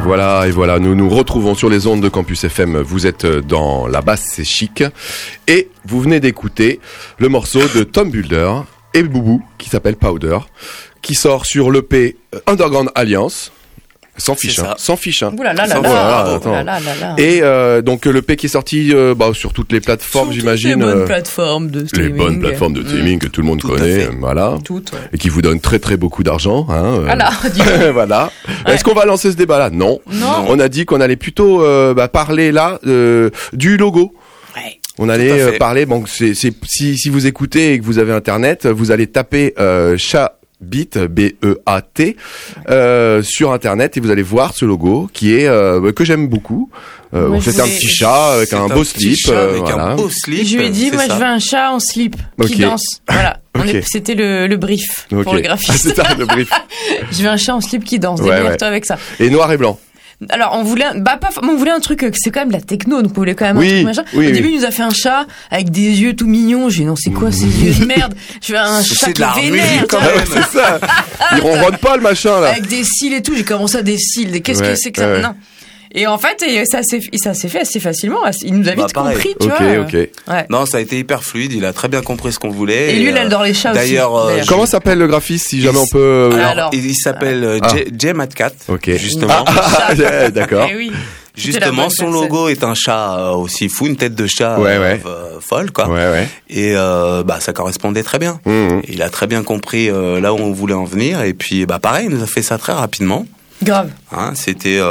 voilà, nous nous retrouvons sur les ondes de Campus FM. Vous êtes dans La Basse, c'est chic. Et vous venez d'écouter le morceau de Tom Builder et Boubou, qui s'appelle Powder, qui sort sur l'EP Underground Alliance. Sans fiche, sans fiche. Ouh là là là là. Et donc l'EP qui est sorti sur toutes les plateformes, j'imagine. Les bonnes plateformes de streaming. Les bonnes plateformes de streaming que tout le monde connaît, voilà. Toutes, ouais. Et qui vous donnent très très beaucoup d'argent. Voilà. Voilà. Ouais. Est-ce qu'on va lancer ce débat-là ? Non. On a dit qu'on allait plutôt parler là du logo. Ouais. On allait parler. Bon, si vous écoutez et que vous avez Internet, vous allez taper Beat, B-E-A-T, sur Internet et vous allez voir ce logo qui est que j'aime beaucoup. C'est un petit chat avec un beau slip. Un beau slip. Je lui ai dit, moi je veux un chat en slip qui danse. Voilà. C'était le brief pour le graphiste. C'est ça, le brief. Je veux un chat en slip qui danse. Débrouille-toi avec ça. Et noir et blanc. Alors on voulait un truc, c'est quand même de la techno, donc on voulait quand même un truc machin. Au début il nous a fait un chat avec des yeux tout mignons. J'ai dit non, c'est quoi ces yeux de merde? Je veux un chat qui est vénère quand même. C'est ça. Il ronronne pas le machin là. Avec des cils et tout. J'ai commencé à des cils. Qu'est-ce que c'est que ça? Non. Et en fait, ça s'est fait assez facilement. Il nous a vite compris, tu vois. Ok. Ouais. Non, ça a été hyper fluide. Il a très bien compris ce qu'on voulait. Et lui, il adore les chats aussi. D'ailleurs, comment s'appelle le graphiste, si jamais on peut... Alors, il s'appelle Jay Matcat. Ok. Justement. D'accord. Et oui. Justement, son logo est un chat aussi fou, une tête de chat folle, quoi. Ouais. Et ça correspondait très bien. Il a très bien compris là où on voulait en venir. Et puis, pareil, il nous a fait ça très rapidement. Grave. Ça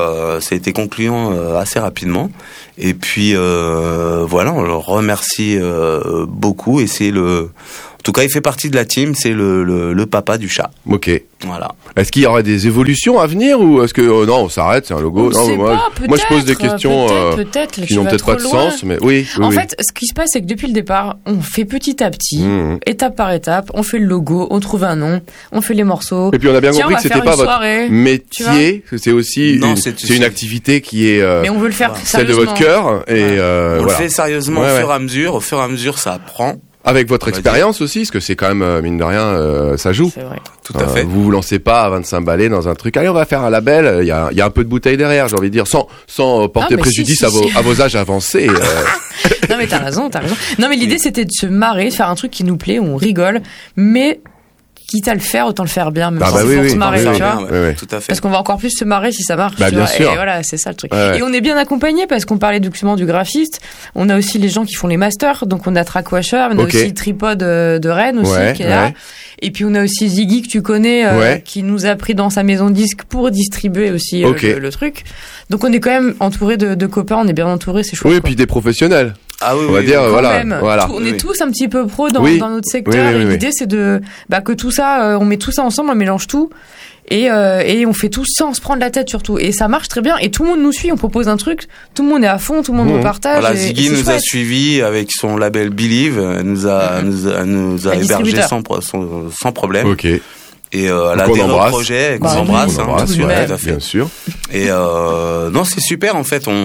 a été concluant assez rapidement. Et puis voilà, on le remercie beaucoup. Et c'est en tout cas, il fait partie de la team. C'est le papa du chat. Ok. Voilà. Est-ce qu'il y aura des évolutions à venir ou est-ce que non, on s'arrête, c'est un logo? Moi je pose des questions qui n'ont peut-être pas de sens, mais oui. En fait, ce qui se passe, c'est que depuis le départ, on fait petit à petit, étape par étape, on fait le logo, on trouve un nom, on fait les morceaux. Et puis on a bien compris que c'était pas votre métier, c'est aussi c'est une activité qui est mais on veut le faire celle de votre cœur et on le fait sérieusement au fur et à mesure, ça apprend. Avec votre expérience aussi, parce que c'est quand même, mine de rien, ça joue. C'est vrai. Tout à fait. Vous lancez pas à 25 balais dans un truc. Allez, on va faire un label. Il y a un peu de bouteille derrière, j'ai envie de dire, sans porter préjudice à vos âges avancés. Non, mais t'as raison. Non, mais l'idée, c'était de se marrer, de faire un truc qui nous plaît, où on rigole, mais quitte à le faire, autant le faire bien, même si c'est pour se marrer, tu vois. Tout à fait. Parce qu'on va encore plus se marrer si ça marche, tu bien vois. sûr. Et voilà, c'est ça le truc. Et on est bien accompagné parce qu'on parlait justement du graphiste. On a aussi les gens qui font les masters. Donc on a Trackwasher, on a aussi Tripod de Rennes aussi, qui est là. Et puis on a aussi Ziggy que tu connais, qui nous a pris dans sa maison de disque pour distribuer aussi le truc. Donc on est quand même entouré de copains, on est bien entouré, c'est chouette. Oui, et puis des professionnels. Ah oui, on va dire, voilà. On est tous un petit peu pros dans notre secteur. Et l'idée, c'est que tout ça, on met tout ça ensemble, on mélange tout. Et on fait tout sans se prendre la tête surtout. Et ça marche très bien. Et tout le monde nous suit, on propose un truc, tout le monde est à fond, tout le monde nous partage. Voilà, Ziggy nous a suivis avec son label Believe, nous a hébergés sans problème. Ok. Et elle a des projets qu'on embrasse, bien sûr. Et non, c'est super en fait.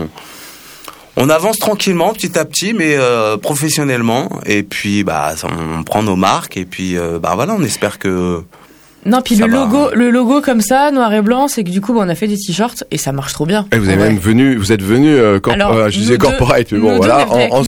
On avance tranquillement, petit à petit, mais professionnellement. Et puis, on prend nos marques. Et puis, voilà, on espère que. Non, puis le logo comme ça, noir et blanc, c'est que du coup, on a fait des t-shirts et ça marche trop bien. Et vous êtes venu je disais corporate, mais bon, voilà.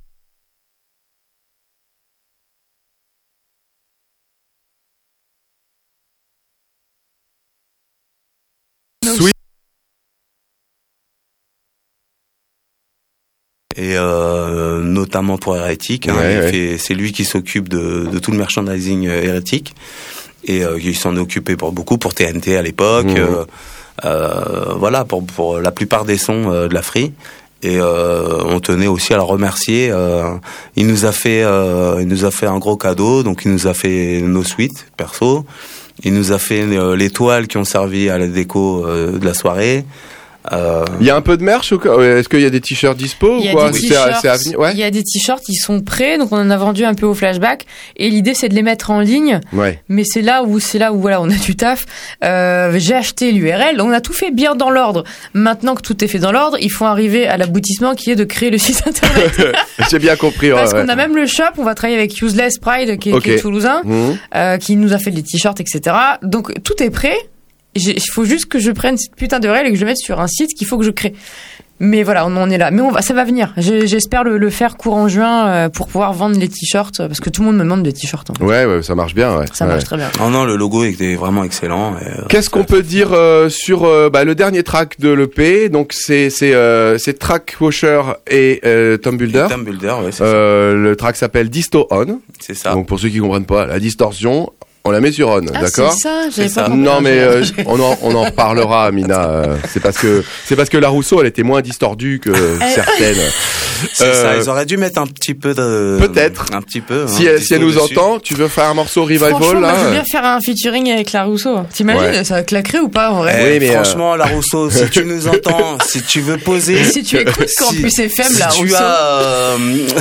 Et notamment pour Hérétique, c'est lui qui s'occupe de tout le merchandising Hérétique et il s'en est occupé pour TNT à l'époque, voilà pour la plupart des sons de la Free. Et on tenait aussi à le remercier. Il nous a fait un gros cadeau, donc il nous a fait nos suites perso. Il nous a fait les toiles qui ont servi à la déco de la soirée. Il y a un peu de merch ou quoi? Est-ce qu'il y a des t-shirts dispo ou quoi? Il y a des t-shirts, ils sont prêts, donc on en a vendu un peu au flashback. Et l'idée, c'est de les mettre en ligne. Mais c'est là où voilà, on a du taf. J'ai acheté l'URL, on a tout fait bien dans l'ordre. Maintenant que tout est fait dans l'ordre, il faut arriver à l'aboutissement qui est de créer le site internet. J'ai bien compris. Parce qu'on a même le shop, on va travailler avec Useless Pride, qui est toulousain, qui nous a fait des t-shirts, etc. Donc tout est prêt. il faut juste que je prenne cette putain de règle et que je le mette sur un site qu'il faut que je crée. Mais voilà, on en est là. Mais ça va venir. J'espère le faire courant juin pour pouvoir vendre les t-shirts, parce que tout le monde me demande des t-shirts. Ouais, ça marche bien. Ouais. Ça marche très bien. Non, le logo était vraiment excellent. Qu'est-ce qu'on peut dire sur le dernier track de l'EP? Donc c'est Trackwasher et Tom Builder. Tom Builder, ouais, c'est ça. Le track s'appelle Disto On. C'est ça. Donc pour ceux qui comprennent pas, la distorsion, on la met sur on, d'accord? C'est ça, j'avais pas compris. Non, mais on en reparlera, Amina. C'est parce que la Rousseau, elle était moins distordue que certaines. C'est ça. Ils auraient dû mettre un petit peu de. Peut-être. Un petit peu. Si elle nous entend, tu veux faire un morceau revival là? Je veux bien faire un featuring avec la Rousseau. T'imagines, ça va claquer ou pas en vrai? Oui, mais franchement, la Rousseau, si tu nous entends, si tu veux poser. Si tu écoutes Campus FM, la Rousseau.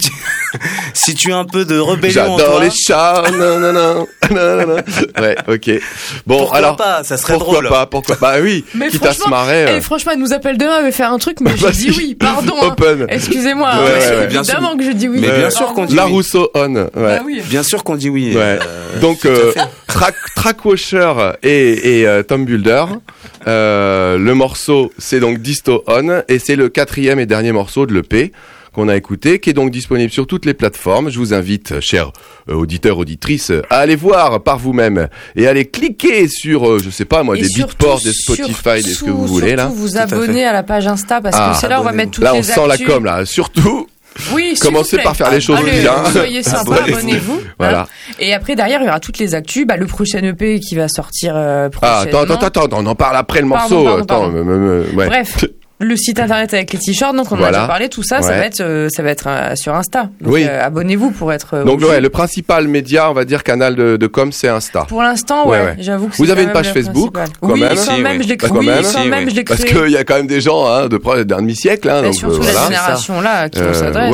Si tu as un peu de rébellion. J'adore les chats. Non. Ouais, ok. Bon, pourquoi alors. Pas, ça serait drôle. Pourquoi pas? Bah oui. Mais quitte à se marrer. Franchement, elle nous appelle demain, elle veut faire un truc, mais je dis oui, pardon. Open. Excusez-moi. Ouais. Évidemment que je dis oui. Mais bien sûr qu'on dit La oui. Rousseau on. Ouais. Bah oui. Bien sûr qu'on dit oui. Ouais. Donc, Trackwasher et Tom Builder. Le morceau, c'est donc Disto On, et c'est le 4e et dernier morceau de l'EP qu'on a écouté, qui est donc disponible sur toutes les plateformes. Je vous invite, chers auditeurs, auditrices, à aller voir par vous-même et à aller cliquer sur, je sais pas moi, des Beatport, des Spotify, des ce que vous voulez là. Surtout vous abonner à la page Insta, parce que c'est là où on va mettre toutes les actus. Là, on sent la com là. Surtout. Oui, commencez par faire les choses bien. Soyez sympa, abonnez-vous. Voilà. Hein. Et après, derrière, il y aura toutes les actus. Le prochain EP qui va sortir prochainement. Attends, on en parle après le morceau. Pardon. Ouais. Bref. Le site internet avec les t-shirts, donc on en a déjà parlé, tout ça, ça va être sur Insta. Donc, abonnez-vous pour être. Donc le principal média, on va dire canal de com, c'est Insta. Pour l'instant, j'avoue que vous avez une page Facebook, quand même. Je l'ai créé. Parce qu'il y a quand même des gens d'un demi-siècle, donc surtout la génération là qui on s'adresse.